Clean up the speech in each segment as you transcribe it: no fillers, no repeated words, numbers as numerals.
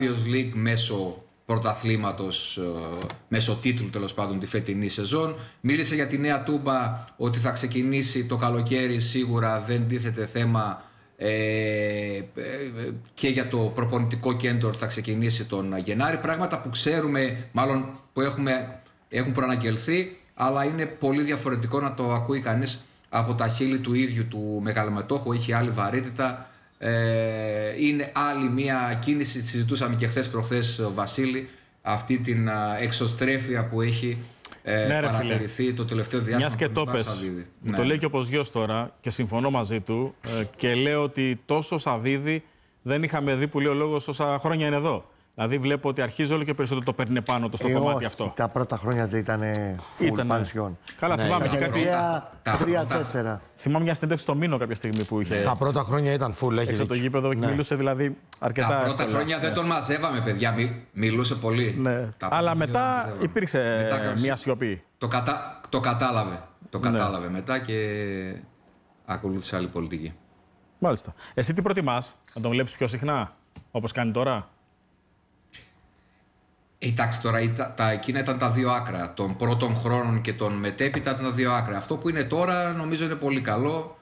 League μέσω πρωταθλήματος, μέσω τίτλου τέλος πάντων τη φετινή σεζόν. Μίλησε για τη Νέα Τούμπα ότι θα ξεκινήσει το καλοκαίρι, σίγουρα δεν τίθεται θέμα, και για το προπονητικό κέντρο θα ξεκινήσει τον Γενάρη. Πράγματα που ξέρουμε, μάλλον που έχουν προαναγγελθεί, αλλά είναι πολύ διαφορετικό να το ακούει κανείς από τα χείλη του ίδιου του μεγαλομετόχου. Έχει άλλη βαρύτητα. Είναι άλλη μια κίνηση, συζητούσαμε και προχθές Βασίλη, αυτή την εξωστρέφεια που έχει παρατηρηθεί το τελευταίο διάστημα. Μιας και το πες, μου το λέει και ο Ποζιός τώρα και συμφωνώ μαζί του, και λέω ότι τόσο Σαββίδη δεν είχαμε δει, που λέει ο λόγος, όσα χρόνια είναι εδώ. Δηλαδή βλέπω ότι αρχίζει όλο και περισσότερο το παίρνει πάνω το στο κομμάτι αυτό. Τα πρώτα χρόνια δεν ήταν full πανσιόν. Καλά, θυμάμαι και κάτι. 3-4. Θυμάμαι μια συνέντευξη στο Μήνο κάποια στιγμή που είχε. Τα πρώτα χρόνια ήταν full, έχει έξω από το γήπεδο, μιλούσε δηλαδή αρκετά. Τα πρώτα χρόνια δεν τον μαζεύαμε, παιδιά. Μιλούσε πολύ. Ναι. Αλλά μετά υπήρξε μια σιωπή. Το κατάλαβε. Το κατάλαβε μετά και ακολούθησε άλλη πολιτική. Μάλιστα. Εσύ τι προτιμάς, να τον βλέπεις πιο συχνά, όπως κάνει τώρα? Εντάξει, τώρα εκείνα ήταν τα δύο άκρα. Των πρώτων χρόνων και των μετέπειτα ήταν τα δύο άκρα. Αυτό που είναι τώρα νομίζω είναι πολύ καλό,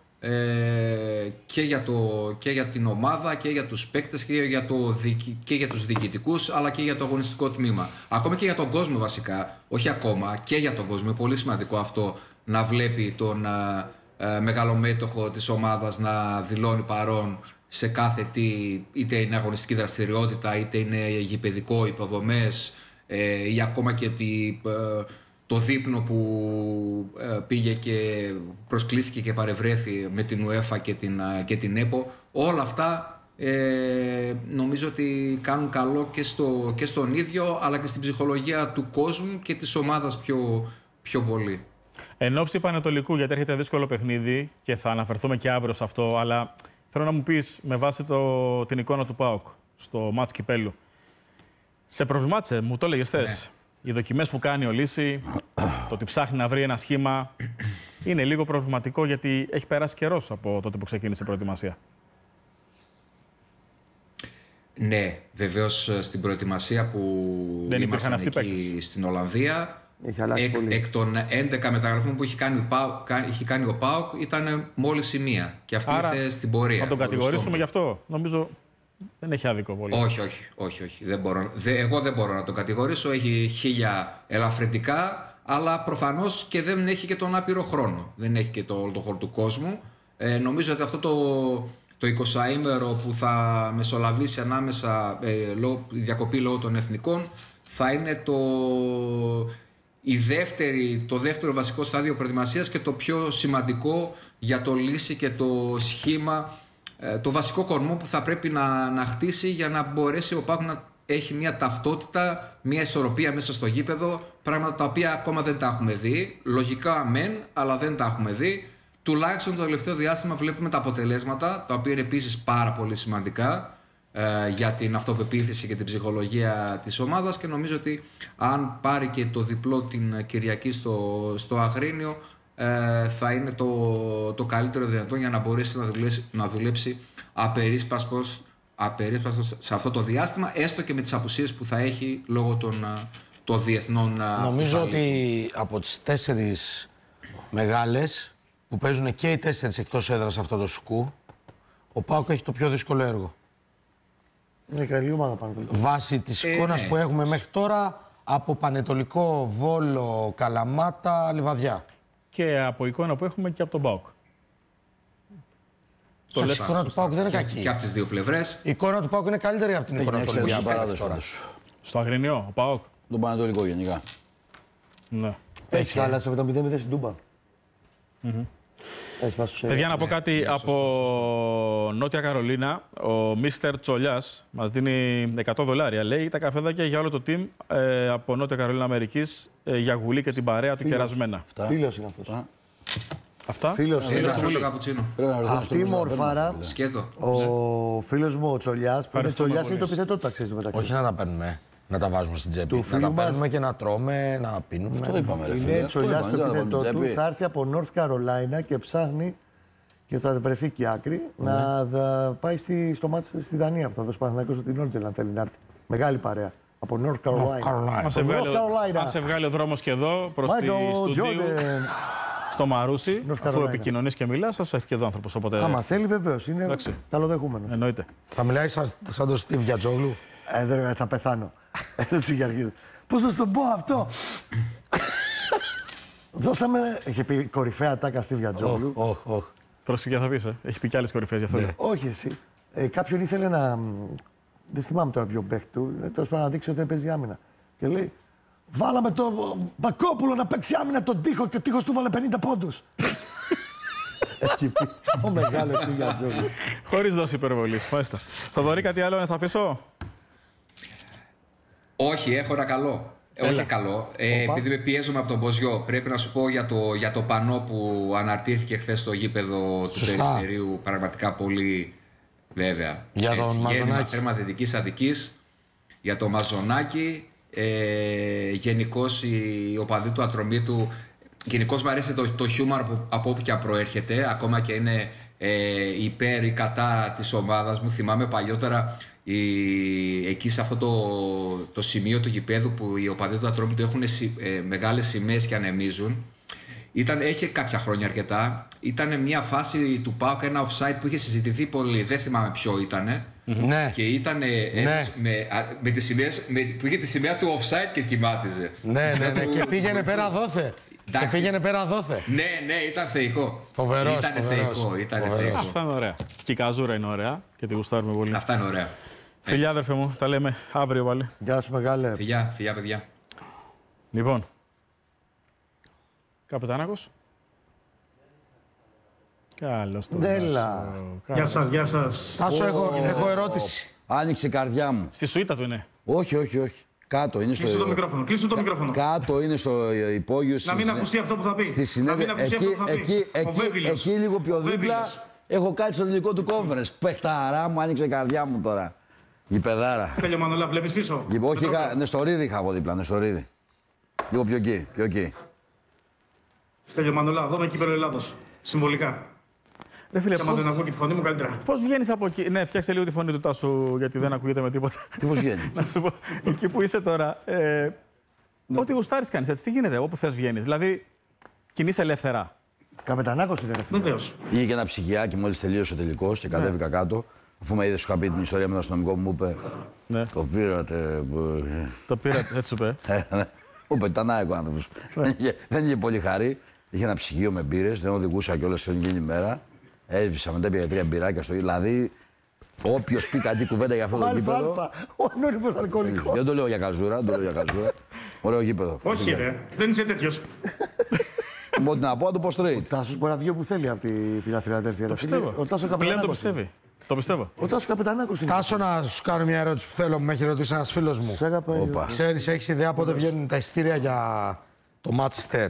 και για την ομάδα και για τους παίκτες και για τους διοικητικούς, αλλά και για το αγωνιστικό τμήμα. Ακόμα και για τον κόσμο βασικά. Όχι ακόμα, και για τον κόσμο. Είναι πολύ σημαντικό αυτό, να βλέπει τον μεγαλομέτωχο της ομάδας να δηλώνει παρόν σε κάθε τι, είτε είναι αγωνιστική δραστηριότητα, είτε είναι γηπεδικό, υποδομές, ή ακόμα και το δείπνο που πήγε και προσκλήθηκε και παρευρέθη με την UEFA και την ΕΠΟ. Όλα αυτά νομίζω ότι κάνουν καλό και στον ίδιο, αλλά και στην ψυχολογία του κόσμου και της ομάδας πιο πολύ. Εν ώψη Πανετολικού, γιατί έρχεται δύσκολο παιχνίδι και θα αναφερθούμε και αύριο σε αυτό, αλλά θέλω να μου πεις, με βάση την εικόνα του ΠΑΟΚ στο μάτς κυπέλλου, σε προβλημάτισε, μου το έλεγες χθες. Οι δοκιμές που κάνει ο Λύση, το ότι ψάχνει να βρει ένα σχήμα, είναι λίγο προβληματικό, γιατί έχει περάσει καιρός από τότε που ξεκίνησε η προετοιμασία. Ναι, βεβαίως στην προετοιμασία που ήμασταν εκεί στην Ολλανδία, εκ των 11 μεταγραφών που είχε κάνει ο ΠΑΟΚ ήταν μόλις η μία. Και αυτή ήρθε στην πορεία. Να τον κατηγορήσουμε γι' αυτό? Νομίζω δεν έχει άδικο πολύ. Όχι. Εγώ δεν μπορώ να τον κατηγορήσω. Έχει 1000 ελαφρυντικά, αλλά προφανώς και δεν έχει και τον άπειρο χρόνο. Δεν έχει και όλο το χώρο του κόσμου. Νομίζω ότι αυτό το 20ήμερο που θα μεσολαβήσει ανάμεσα η διακοπή λόγω των εθνικών θα είναι το δεύτερο βασικό στάδιο προετοιμασίας και το πιο σημαντικό για το Λύση και το σχήμα, το βασικό κορμό που θα πρέπει να χτίσει για να μπορέσει ο ΠΑΟΚ να έχει μια ταυτότητα, μια ισορροπία μέσα στο γήπεδο, πράγματα τα οποία ακόμα δεν τα έχουμε δει. Λογικά μεν, αλλά δεν τα έχουμε δει. Τουλάχιστον το τελευταίο διάστημα βλέπουμε τα αποτελέσματα, τα οποία είναι επίσης πάρα πολύ σημαντικά για την αυτοπεποίθηση και την ψυχολογία της ομάδας, και νομίζω ότι αν πάρει και το διπλό την Κυριακή στο Αγρίνιο, θα είναι το καλύτερο δυνατό για να μπορέσει να δουλέψει απερίσπαστος σε αυτό το διάστημα, έστω και με τις απουσίες που θα έχει λόγω των διεθνών. Νομίζω ότι από τις 4 μεγάλες που παίζουν και οι 4 εκτός έδρας αυτό το σκου, ο ΠΑΟΚ έχει το πιο δύσκολο έργο. Είναι καλή ομάδα Πανετολικό. Βάσει της εικόνας που έχουμε μέχρι τώρα από Πανετολικό, Βόλο, Καλαμάτα, Λιβαδιά. Και από εικόνα που έχουμε και από τον ΠΑΟΚ. Η εικόνα του ΠΑΟΚ δεν είναι κακή. Και από τις δύο πλευρές. Η εικόνα του ΠΑΟΚ είναι καλύτερη από την εικόνα του Ολυμπιακού. Στο Αγρινιό, ο ΠΑΟΚ. Τον Πανετολικό γενικά. Ναι. Έχει χάλασε με το 0-0 στην Τούμπα. Παιδιά, να πω κάτι από Νότια Καρολίνα. Ο Μίστερ Τσολιάς μας δίνει $100. Λέει τα καφεδάκια για όλο το team από Νότια Καρολίνα Αμερικής, για Γουλή και την παρέα του κερασμένα. Φίλος είναι αυτός. Αυτά. Φίλος είναι αυτή η μορφάρα. Ο φίλος μου ο Τσολιάς, που είναι Τσολιάς, είναι το επιθετό του ταξίδι μεταξύ. Όχι να τα παίρνουμε, να τα βάζουμε στην τσέπη. Να τα παίρνουμε και να τρώμε, να πίνουμε. Αυτό είπαμε, ρε φίλε. Είναι Τσολιάς το επιθετό του. Θα έρθει από North Carolina και ψάχνει, και θα βρεθεί και άκρη, να πάει στο μάτι στη Δανία που θα δώσει Παναθηναϊκός στην Όρτζελ, αν θέλει να έρθει. Μεγάλη παρέα. Από North Carolina. Αν σε βγάλει ο δρόμος και εδώ προς τη στούντιο, στο Μαρούσι, αφού επικοινωνείς και μιλάς, θα σε έρθει και εδώ άνθρωπος. Οπότε... Άμα θέλει, βεβαίως. Είναι καλοδεχούμενος. Εννοείται. Θα μιλάει σαν τον Στίβ Γιατζόγλου. Δεν θα πεθάνω. Έτσι για αρχή. Πώς θα σου το πω αυτό. Δώσαμε. Είχε πει κορυφαία τάκα Στίβ Γιατζόγλου. Πρόσφυγε θα πεις, έχει πει κι άλλες κορυφαίες γι' αυτό. Όχι εσύ. Κάποιον ήθελε να. Δεν θυμάμαι τώρα ποιο παίχτη του. Τέλος πάντων να δείξει ότι δεν παίζει άμυνα. Και λέει, βάλαμε το Μπακόπουλο να παίξει άμυνα τον τοίχο και ο τοίχος του βάλε 50 πόντους. Έχει πει ο μεγάλος του Γιατζόγλου. Χωρίς δόση υπερβολής. Μάλιστα. Θοδωρή, κάτι άλλο να σε αφήσω? Όχι, έχω ένα καλό. Όχι καλό. Επειδή με πιέζομαι από τον Μποζιό, πρέπει να σου πω για το πανό που αναρτήθηκε χθες στο γήπεδο του Περιστερίου. Πραγματικά πολύ. Βέβαια. Για τον Μαζονάκη. Θέρμα Δυτικής Αττικής, για τον Μαζονάκη. Γενικώς οι οπαδοί του Ατρομήτου. Γενικώς μου αρέσει το χιούμορ από όπου και αν προέρχεται. Ακόμα και είναι υπέρ ή κατά της ομάδας μου. Θυμάμαι παλιότερα εκεί σε αυτό το σημείο του γηπέδου που οι οπαδοί του Ατρόμητου έχουν μεγάλες σημαίες και ανεμίζουν. Έχει κάποια χρόνια αρκετά. Ήταν μια φάση του ΠΑΟΚ, ένα offside που είχε συζητηθεί πολύ. Δεν θυμάμαι ποιο ήταν. Ναι. Και ήταν με τις σημαίες, που είχε τη σημαία του offside και κοιμάτιζε. Ναι. Και πήγαινε πέρα δόθε. Ναι, ήταν θεϊκό. Φοβερός. Αυτά είναι ωραία. Και η καζούρα είναι ωραία και τη γουστάρουμε πολύ. Αυτά είναι ωραία. Φιλιά, αδερφέ μου, τα λέμε αύριο πάλι. Γεια σου, μεγάλε. Φιλιά, παιδιά. Λοιπόν, Καπετάνακος. Καλώς τον Τάσο. Γεια σας. Τάσο, έχω ερώτηση. Άνοιξε η καρδιά μου. Στη σουίτα του είναι. Όχι. Κάτω είναι κλείσου το μικρόφωνο. Κάτω είναι στο υπόγειο. Να μην ακουστεί αυτό που θα πει. Εκεί λίγο πιο δίπλα έχω κάτι στο τελικό του conference. Παιχταρά μου, άνοιξε η καρδιά μου τώρα. Γηπεδάρα. Θέλει ο Μανολά, βλέπεις πίσω. Όχι, Νεστορίδη είχα από δίπλα. Νεστορίδη. Λίγο πιο εκεί. Θέλει ο Μανολά, δω με κύπελλο Ελλάδος. Συμβολικά. Ρε φίλε, δεν ακούω και τη φωνή μου καλύτερα. Πώς βγαίνεις από εκεί? Ναι, φτιάξε λίγο τη φωνή του Τάσου, γιατί δεν ακούγεται με τίποτα. Πώς βγαίνει? Να σου πω, εκεί που είσαι τώρα, ό,τι γουστάρεις κάνεις, έτσι. Τι γίνεται, όπου θες βγαίνεις. Δηλαδή, κινείσαι ελεύθερα. Καπετανάκος είναι, ρε φίλε. Βεβαίως. Είχε και ένα ψυχιάκι μόλις τελείωσε ο τελικός και κατέβηκα κάτω. Αφού με είδε, σου είχα πει την ιστορία με τον αστυνομικό μου, είπε. Ναι. Το πήρατε. Το πήρατε, έτσι σου είπε. Μου είπε, ήταν άεκο άνθρωπος. Δεν είχε πολύ χαρή. Είχε ένα ψυγείο με μπύρες, δεν οδηγούσα κιόλας την εκείνη μέρα. Έσβησα μετά, πήγα 3 μπυράκια στο. Δηλαδή, όποιος πει κάτι κουβέντα για αυτό το γήπεδο. Ο ανώνυμος αλκοολικός. Δεν το λέω για καζούρα, Ωραίο γήπεδο. Όχι, δεν είσαι τέτοιος. Ό,τι να πω, να το πω straight. Ο Τάσος μπορεί να βγει όπου θέλει από τη Φιλαδέλφια. Το πιστεύω. Ο Τάσος Καπετανάκος. Το πιστεύω. Ο Τάσος Καπετανάκος είναι. Τάσο, να σου κάνω μια ερώτηση που θέλω, που με έχει ρωτήσει ένας φίλος μου. Ξέρεις, έχεις ιδέα πότε βγαίνουν τα εισιτήρια για το Manchester?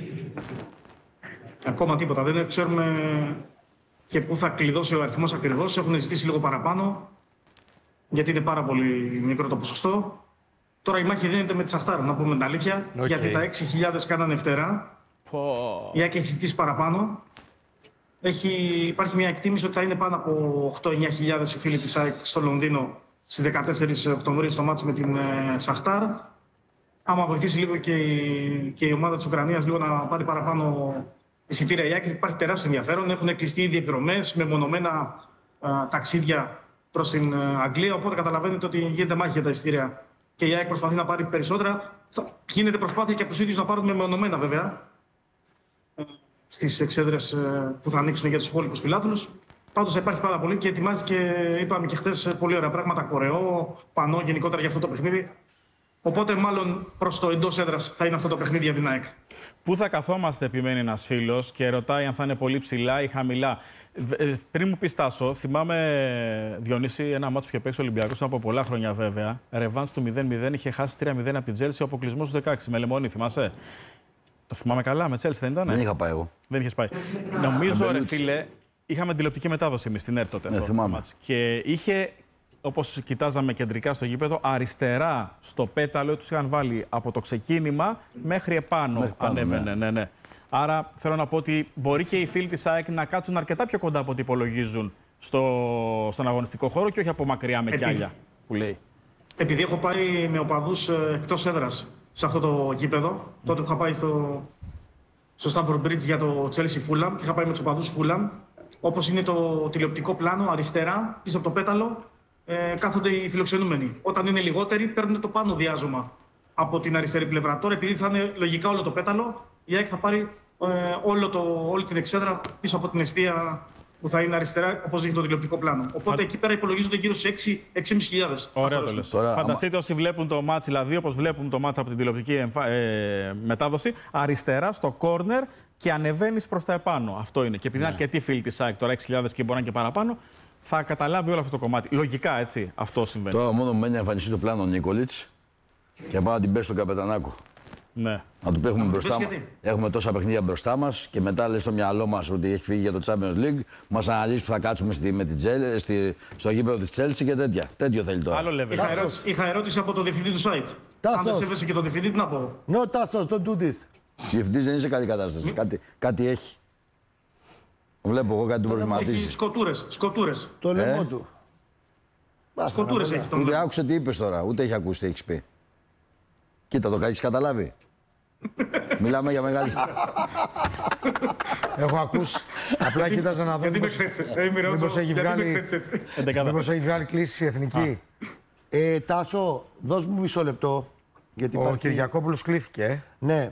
Ακόμα τίποτα. Δεν ξέρουμε και πού θα κλειδώσει ο αριθμός ακριβώς. Έχουν ζητήσει λίγο παραπάνω, γιατί είναι πάρα πολύ μικρό το ποσοστό. Τώρα η μάχη δίνεται με τη Σαχτάρ, να πούμε την αλήθεια, γιατί τα 6.000 κάνανε φτερά. Η ΑΕΚ έχει ζητήσει παραπάνω. Υπάρχει μια εκτίμηση ότι θα είναι πάνω από 8-9.000 οι φίλοι της ΑΕΚ στο Λονδίνο στις 14 Οκτωβρίου στο μάτς με την Σαχτάρ. Άμα βοηθήσει λίγο και η ομάδα της Ουκρανίας λίγο να πάρει παραπάνω εισιτήρια, η ΑΕΚ, υπάρχει τεράστιο ενδιαφέρον. Έχουν κλειστεί ήδη εκδρομές με μονομένα ταξίδια προς την Αγγλία. Οπότε καταλαβαίνετε ότι γίνεται μάχη για τα εισιτήρια και η ΑΕΚ προσπαθεί να πάρει περισσότερα. Γίνεται προσπάθεια και από τους ίδιους να πάρουν μεμονωμένα βέβαια στις εξέδρες που θα ανοίξουν για τους υπόλοιπους φιλάθλους. Πάντως θα υπάρχει πάρα πολύ και ετοιμάζει και είπαμε και χθες πολύ ωραία πράγματα. Κορεό, πανό γενικότερα για αυτό το παιχνίδι. Οπότε, μάλλον προς το εντός έδρας θα είναι αυτό το παιχνίδι για την ΑΕΚ. Πού θα καθόμαστε, επιμένει ένας φίλος και ρωτάει αν θα είναι πολύ ψηλά ή χαμηλά. Πριν μου πεις, Τάσο, θυμάμαι, Διονύση, ένα μάτσο που είχε παίξει ο Ολυμπιακός από πολλά χρόνια βέβαια. Ρεβάνς του 0-0, είχε χάσει 3-0 από την Chelsea, ο αποκλεισμός του 16 με Λεμόνι, θυμάσαι? Το θυμάμαι καλά, με Chelsea δεν ήταν? Δεν είχα πάει εγώ. Δεν είχες πάει. Νομίζω, ρε φίλε, είχαμε τηλεοπτική μετάδοση εμείς στην ΕΡΤ τότε. Ναι, θυμάμαι. Και είχε, όπως κοιτάζαμε κεντρικά στο γήπεδο, αριστερά στο πέταλο τους είχαν βάλει από το ξεκίνημα μέχρι επάνω. Ανέβαινε, ναι. Άρα θέλω να πω ότι μπορεί και οι φίλοι της ΑΕΚ να κάτσουν αρκετά πιο κοντά από ό,τι υπολογίζουν στον αγωνιστικό χώρο και όχι από μακριά με κιάλια που λέει. επειδή έχω πάει με οπαδούς εκτός έδρας σε αυτό το γήπεδο, τότε που είχα πάει στο Stamford Bridge για το Chelsea Fulham και είχα πάει με τους οπαδούς Fulham, όπως είναι το τηλεοπτικό πλάνο, αριστερά, πίσω από το πέταλο, κάθονται οι φιλοξενούμενοι. Όταν είναι λιγότεροι, παίρνουν το πάνω διάζωμα από την αριστερή πλευρά. Τώρα, επειδή θα είναι λογικά όλο το πέταλο, η ΑΕΚ θα πάρει όλη την εξέδρα πίσω από την εστία που θα είναι αριστερά, όπως δείχνει το τηλεοπτικό πλάνο. Οπότε εκεί πέρα υπολογίζονται γύρω στους 6.500. Ωραία το λες. Φανταστείτε όσοι βλέπουν το μάτς, δηλαδή όπως βλέπουν το μάτς από την τηλεοπτική μετάδοση, αριστερά στο κόρνερ και ανεβαίνεις προς τα επάνω. Αυτό είναι. Και επειδή είναι αρκετοί φίλοι της ΑΕΚ, τώρα 6.000 και μπορεί να είναι και παραπάνω, θα καταλάβει όλο αυτό το κομμάτι. Λογικά έτσι αυτό συμβαίνει. Τώρα μόνο μένει να εμφανιστεί το πλάνο ο Νίκολιτς και πάμε να την πέσει στον Καπετανάκο. Ναι. Να του παίχνουμε μπροστά μας. Έχουμε τόσα παιχνίδια μπροστά μας και μετά λέει στο μυαλό μας ότι έχει φύγει για το Champions League. Μας αναλύσει που θα κάτσουμε στο γήπεδο της Chelsea και τέτοια. Τέτοιο θέλει τώρα. Άλλο level. Είχα ερώτηση από το διευθυντή του site. Αν δεν σέβεσαι και το διευθυντή, τι να πω. No, Τάσος, don't do this. Διευθυντής δεν είναι σε καλή κατάσταση. Κάτι έχει. Βλέπω εγώ κάτι του προβληματίζει. Σκοτούρες. Το λαιμό του. Σκοτούρες έχει τον. Ούτε άκουσε τι είπες τώρα, ούτε έχει ακούσει τι έχεις πει. Κοίτα, το έχεις καταλάβει. Μιλάμε για μεγάλη. Έχω ακούσει. Απλά κοίταζα να δω μήπως έχει βγάλει κλίση η εθνική. Τάσο, δώσ' μου μισό λεπτό. Γιατί Ο Κυριακόπουλος κλήθηκε. Ναι.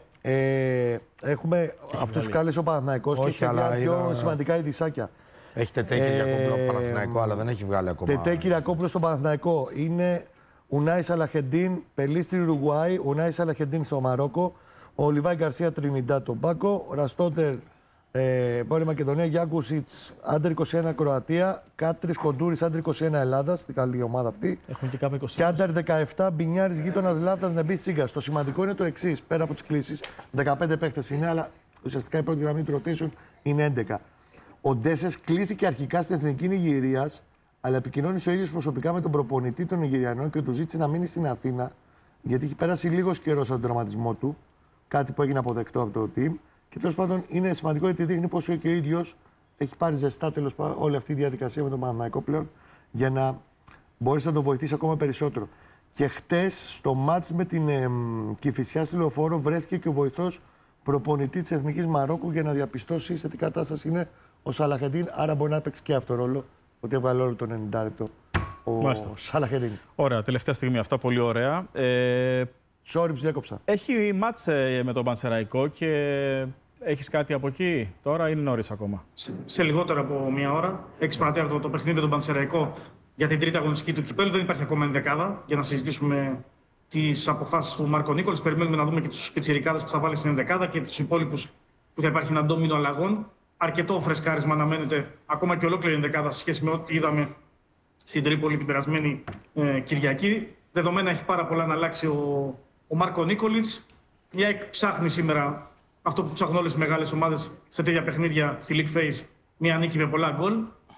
Έχουμε αυτούς που κάλεσε ο Παναθηναϊκός και έχει πιο σημαντικά ειδησάκια. Έχει Τετέ Κυριακόπουλο από Παναθηναϊκό, αλλά δεν έχει βγάλει ακόμα. Τετέ Κυριακόπουλο στο Παναθηναϊκό. Είναι Ουνάι Σαλαχεντίν, Πελίστρι Ουρουγουάη, Ουνάι Σαλαχεντίν στο Μαρόκο, ο Λιβάη Γκαρσία Τρινιντά τον Πάκο, Ραστότερ Πόλη Μακεδονία, Γιάνκουσιτς Άντερ 21 Κροατία, Κάτρις Κοντούρης Άντερ 21 Ελλάδα, στην καλή ομάδα αυτή. Έχουν και κάπου 20. Και Άντερ 17 Μπινιάρης γείτονας Λάφτας Νεμπής Τσίγκας. Το σημαντικό είναι το εξής: πέρα από τις κλήσεις, 15 παίχτες είναι, αλλά ουσιαστικά η πρώτη γραμμή του rotation είναι 11. Ο Ντέσες κλήθηκε αρχικά στην Εθνική Νιγηρίας, αλλά επικοινώνησε ο ίδιος προσωπικά με τον προπονητή των Νιγηριανών και του ζήτησε να μείνει στην Αθήνα, γιατί έχει πέρασει λίγος καιρός από τον τραυματισμό του. Κάτι που έγινε αποδεκτό από το team. Και τέλος πάντων είναι σημαντικό γιατί δείχνει πόσο και ο ίδιος έχει πάρει ζεστά τέλος πάντων όλη αυτή η διαδικασία με τον Παναθηναϊκό πλέον για να μπορέσει να τον βοηθήσει ακόμα περισσότερο. Και χτες στο μάτς με την Κηφισιά στη Λεωφόρο βρέθηκε και ο βοηθός προπονητή της Εθνικής Μαρόκου για να διαπιστώσει σε τι κατάσταση είναι ο Σαλαχεντίν. Άρα μπορεί να παίξει και αυτό ρόλο, ότι έβγαλε όλο το 90 λεπτό ο Σαλαχεντίν. Ωραία, τελευταία στιγμή αυτά, πολύ ωραία. Sorry, διέκοψα. Έχει μάτς με τον Πανσεραϊκό και έχεις κάτι από εκεί τώρα ή είναι νωρίς ακόμα? Σε λιγότερο από μία ώρα. 6 παρατέταρτο το παιχνίδι με τον Πανσεραϊκό για την τρίτη αγωνιστική του κυπέλου. Δεν υπάρχει ακόμα ενδεκάδα για να συζητήσουμε τις αποφάσεις του Μάρκο Νίκολης. Περιμένουμε να δούμε και τους πιτσιρικάδες που θα βάλει στην ενδεκάδα και τους υπόλοιπους που θα υπάρχει ένα ντόμινο αλλαγών. Αρκετό φρεσκάρισμα αναμένεται ακόμα και ολόκληρη ενδεκάδα σε σχέση με ό,τι είδαμε στην Τρίπολη την περασμένη Κυριακή. Δεδομένα έχει πάρα πολλά να αλλάξει ο Μάρκο Νίκολιτς. Η ΑΕΚ ψάχνει σήμερα αυτό που ψάχνουν όλες οι μεγάλες ομάδες σε τέτοια παιχνίδια στη League Phase, μια νίκη με πολλά γκολ.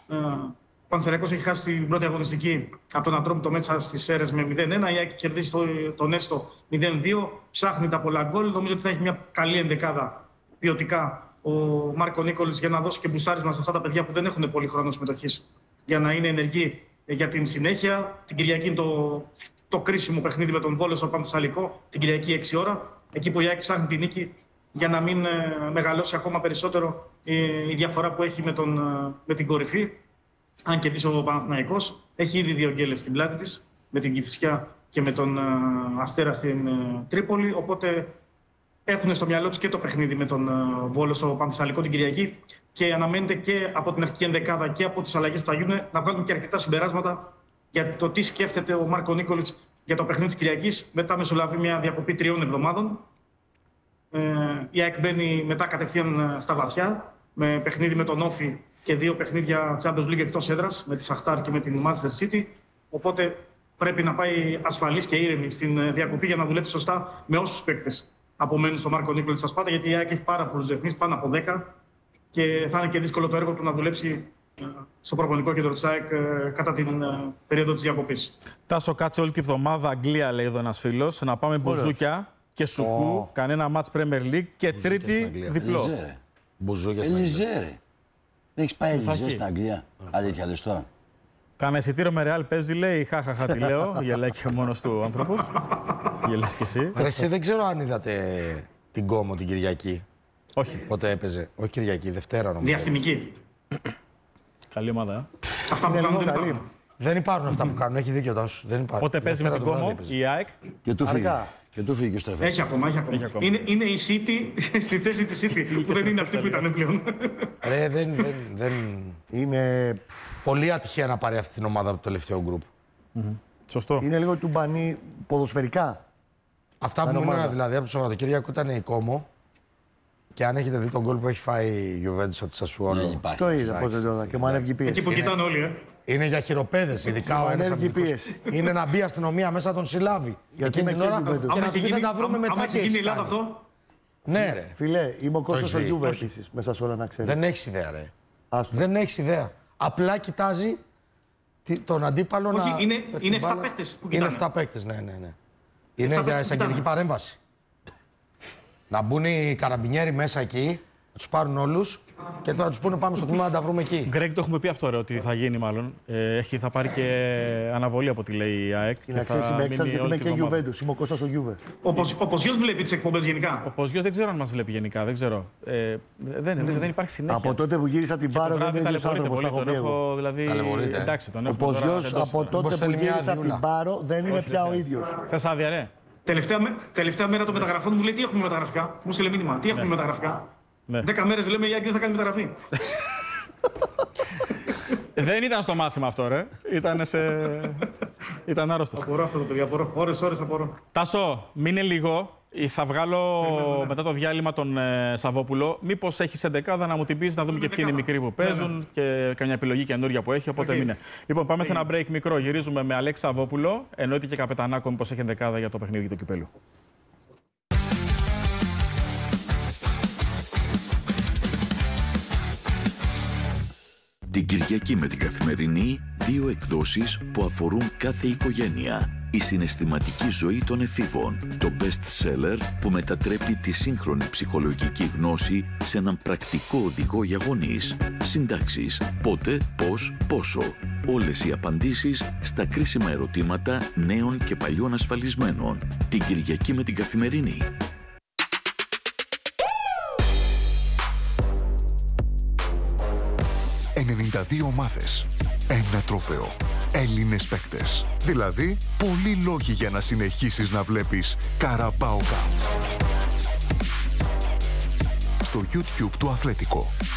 Ο Πανσεραϊκός έχει χάσει την πρώτη αγωνιστική από τον Ατρόμητο μέσα στις Σέρρες με 0-1. Η ΑΕΚ κερδίσει τον Έστο 0-2. Ψάχνει τα πολλά γκολ. Νομίζω ότι θα έχει μια καλή ενδεκάδα ποιοτικά ο Μάρκο Νίκολιτς για να δώσει και μπουστάρισμα σε αυτά τα παιδιά που δεν έχουν πολύ χρόνο συμμετοχής για να είναι ενεργοί για την συνέχεια. Την Κυριακή είναι το κρίσιμο παιχνίδι με τον Βόλο στο Πανθεσσαλικό, την Κυριακή 6 ώρα. Εκεί που η ΑΕΚ ψάχνει την νίκη για να μην μεγαλώσει ακόμα περισσότερο η διαφορά που έχει με την κορυφή. Αν κερδίσει ο Παναθηναϊκός, έχει ήδη 2 γκέλες στην πλάτη της, με την Κηφισιά και με τον Αστέρα στην Τρίπολη. Οπότε έχουν στο μυαλό τους και το παιχνίδι με τον Βόλο στο Πανθεσσαλικό την Κυριακή. Και αναμένεται και από την αρχική ενδεκάδα και από τις αλλαγές που θα γίνουν να βγάλουν και αρκετά συμπεράσματα για το τι σκέφτεται ο Μάρκο Νίκολιτς για το παιχνίδι της Κυριακής. Μετά μεσολαβεί μια διακοπή 3 εβδομάδων. Η ΑΕΚ μπαίνει μετά κατευθείαν στα βαθιά, με παιχνίδι με τον Όφι και 2 παιχνίδια Champions League εκτός έδρας, με τη Σαχτάρ και με την Manchester City. Οπότε πρέπει να πάει ασφαλής και ήρεμη στην διακοπή για να δουλέψει σωστά με όσους παίκτες απομένουν στο Μάρκο Νίκολιτς στα Σπάτα, γιατί η ΑΕΚ έχει πάρα πολλούς διεθνείς, πάνω από 10, και θα είναι και δύσκολο το έργο του να δουλέψει στο προπονητικό κέντρο της ΑΕΚ κατά την περίοδο της διακοπής. Τάσο, κάτσε όλη τη βδομάδα Αγγλία, λέει εδώ ένας φίλος, να πάμε μπουζούκια και σουκού, κανένα μάτς Premier League και τρίτη διπλό. Ελιζέ, ρε. Δεν έχεις πάει Ελιζέ στην Αγγλία? Αλήθεια λες τώρα? Κάνα εισιτήριο με Ρεάλ παίζει, λέει. Χαχαχα, τι λέω. Γελάει και μόνος του ο άνθρωπος. Γελάς κι εσύ. Ρε, εσύ δεν ξέρω αν είδατε την Κόμο την Κυριακή. Όχι. Πότε έπαιζε. Όχι Κυριακή, Δευτέρα νομίζω. Διαστημική. Καλή ομάδα. Αυτά που κάνουν δεν υπάρχουν. Δεν υπάρχουν αυτά που κάνουν, έχει δίκιο τόσο. Δεν υπάρχουν. Πότε παίζει με την Κόμο η ΑΕΚ. Και του φύγει. Και του φύγει και στρεφέ. Έχει ακόμα. Είναι η City στη θέση της City, που δεν είναι αυτή που ήταν πλέον. Ρε, δεν... Είναι... Πολύ ατυχία να πάρει αυτή την ομάδα από το τελευταίο γκρουπ. Σωστό. Είναι λίγο του μπανί ποδοσφαιρικά. Αυτά που μου έλεγαν δηλαδή από το Σαββατοκύριακο ήταν η Κόμο. Και αν έχετε δει τον γκολ που έχει φάει η Juventus από τη Σασουόλο. Το είδα πώς δεν το είδα. Και μου ανέβηκε πίεση. Εκεί που κοιτάνε όλοι, Είναι για χειροπέδες, ειδικά ο ένας πίεση. είναι να μπει αστυνομία μέσα να τον συλλάβει. Γιατί εκείνη είναι την ώρα και Juventus. και να του πει θα τα βρούμε μετά άμα και έχει γίνει έχεις η Ελλάδα κάνει. αυτό. Ναι ρε. Φιλέ, είμαι ο Κώστας έχεις ο δει. Γιούβε επίσης, μέσα σε όλα να ξέρεις. Δεν έχεις ιδέα ρε. Άστο. Δεν έχεις ιδέα. Απλά κοιτάζει τον αντίπαλο Όχι, να... είναι 7 παίκτες που Είναι κοιτάνε. 7 παίκτες, ναι. Είναι για εισαγγελική παρέμβαση. Να μπουν οι καραμπινιέροι μέσα εκεί, να τους πάρουν όλους και να τους πούνε πάμε στο τμήμα να τα βρούμε εκεί. Γκρέγκ, το έχουμε πει αυτό ρε, ότι θα γίνει μάλλον. Θα πάρει και αναβολή από ό,τι λέει η ΑΕΚ. Να ξέρεις, είμαι έξαλλη γιατί είμαι και Γιουβέντους. Είμαι ο Κώστας ο Γιούβε. Ο Ποζιός βλέπει τις εκπομπές γενικά. Ο Ποζιός δεν ξέρω αν μας βλέπει γενικά, δεν ξέρω. Δεν υπάρχει συνέχεια. Από τότε που γύρισα την Πάρο δεν είναι ίδιος άνθρωπος, τα έχω πει εγώ. Δηλαδή, εντάξει, τον Ο έχω Ποζιός από τότε που γύρισα από την Πάρο δεν είναι πια ο ίδιος. Θες άδεια, ρε. Τελευταία μέρα των μεταγραφών μου λέει τι έχουμε μεταγραφικά. Μου στείλε μήνυμα. Τι έχουμε μεταγραφικά. 10 μέρες λέμε για δεν θα κάνει μεταγραφή. Δεν ήταν στο μάθημα αυτό, ρε. Ήταν άρρωστος. Απορώ αυτό το παιδί. Ώρες απορώ. Τάσο, μείνε λίγο. Θα βγάλω μετά το διάλειμμα τον Σαββόπουλο. Μήπως έχεις εντεκάδα να μου την πεις, να δούμε και ποιοι είναι οι μικροί που παίζουν και καμιά επιλογή καινούρια που έχει. Οπότε μείνε. Λοιπόν, πάμε σε ένα break μικρό. Γυρίζουμε με Αλέξη Σαββόπουλο. Εννοείται και Καπετανάκο, μήπως έχει εντεκάδα για το παιχνίδι του κυπέλου. Την Κυριακή με την Καθημερινή, 2 εκδόσεις που αφορούν κάθε οικογένεια. Η συναισθηματική ζωή των εφήβων, το best seller που μετατρέπει τη σύγχρονη ψυχολογική γνώση σε έναν πρακτικό οδηγό για γονείς. Συντάξεις, πότε, πώς, πόσο. Όλες οι απαντήσεις στα κρίσιμα ερωτήματα νέων και παλιών ασφαλισμένων. Την Κυριακή με την Καθημερινή. 92 ομάδες. Ένα τρόπαιο. Έλληνες παίκτες. Δηλαδή, πολλοί λόγοι για να συνεχίσεις να βλέπεις Καραμπάο Cup. Στο YouTube του Αθλέτικο.